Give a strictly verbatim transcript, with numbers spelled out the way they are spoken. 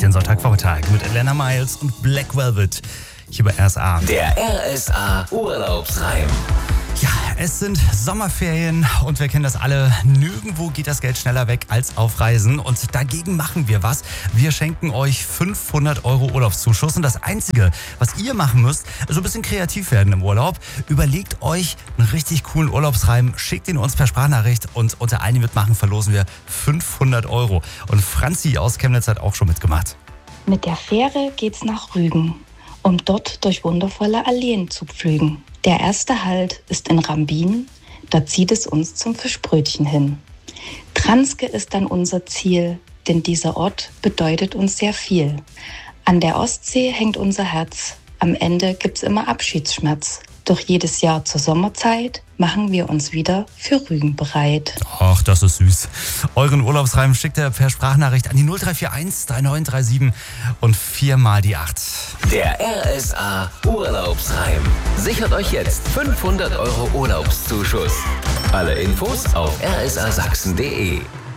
den Sonntagvormittag mit Elena Miles und Black Velvet hier bei R S A. Der R S A Urlaubsreim. Ja, es sind Sommerferien und wir kennen das alle. Nirgendwo geht das Geld schneller weg als auf Reisen. Und dagegen machen wir was. Wir schenken euch fünfhundert Euro Urlaubszuschuss. Und das Einzige, was ihr machen müsst, ist so ein bisschen kreativ werden im Urlaub. Überlegt euch einen richtig coolen Urlaubsreim, schickt ihn uns per Sprachnachricht und unter allen, die mitmachen, verlosen wir fünfhundert Euro. Und Franzi aus Chemnitz hat auch schon mitgemacht. Mit der Fähre geht's nach Rügen, um dort durch wundervolle Alleen zu pflügen. Der erste Halt ist in Rambin, da zieht es uns zum Fischbrötchen hin. Transke ist dann unser Ziel, denn dieser Ort bedeutet uns sehr viel. An der Ostsee hängt unser Herz, am Ende gibt's immer Abschiedsschmerz. Doch jedes Jahr zur Sommerzeit machen wir uns wieder für Rügen bereit. Ach, das ist süß. Euren Urlaubsreim schickt ihr per Sprachnachricht an die null drei vier eins drei neun drei sieben und viermal die acht. Der R S A Urlaubsreim. Sichert euch jetzt fünfhundert Euro Urlaubszuschuss. Alle Infos auf r s a sachsen punkt d e.